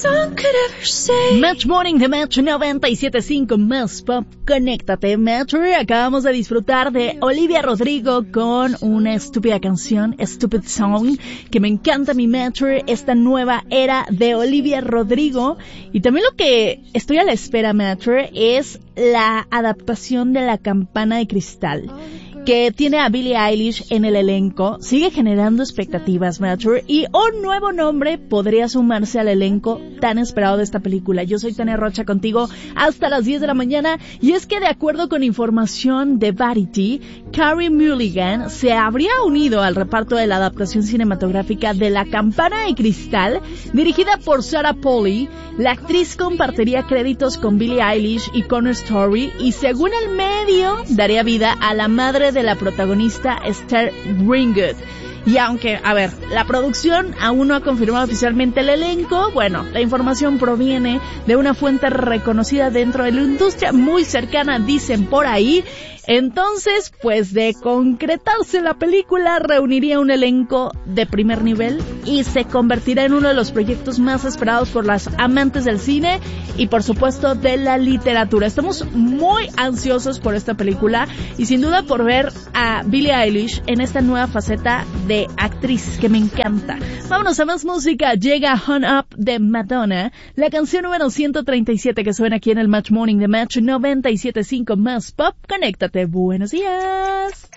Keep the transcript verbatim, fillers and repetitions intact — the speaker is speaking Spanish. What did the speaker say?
Match Morning de Match noventa y siete punto cinco más pop. Conéctate, Match. Acabamos de disfrutar de Olivia Rodrigo con una estúpida canción, Stupid Song, que me encanta, mi Match, esta nueva era de Olivia Rodrigo. Y también lo que estoy a la espera, Match, es la adaptación de La Campana de Cristal, que tiene a Billie Eilish en el elenco. Sigue generando expectativas, Mature, y un nuevo nombre podría sumarse al elenco tan esperado de esta película. Yo soy Tania Rocha, contigo hasta las diez de la mañana, y es que de acuerdo con información de Variety, Carey Mulligan se habría unido al reparto de la adaptación cinematográfica de La Campana de Cristal, dirigida por Sarah Polley. La actriz compartiría créditos con Billie Eilish y Connor Story, y según el medio, daría vida a la madre de la protagonista, Esther Greenwood. Y aunque, a ver, la producción aún no ha confirmado oficialmente el elenco, bueno, la información proviene de una fuente reconocida dentro de la industria, muy cercana, dicen por ahí. Entonces, pues de concretarse la película, reuniría un elenco de primer nivel y se convertirá en uno de los proyectos más esperados por las amantes del cine y, por supuesto, de la literatura. Estamos muy ansiosos por esta película y sin duda por ver a Billie Eilish en esta nueva faceta de actriz que me encanta. Vámonos a más música. Llega Hung Up de Madonna, la canción número ciento treinta y siete que suena aquí en el Match Morning de Match noventa y siete punto cinco más pop. Conéctate. Buenos días.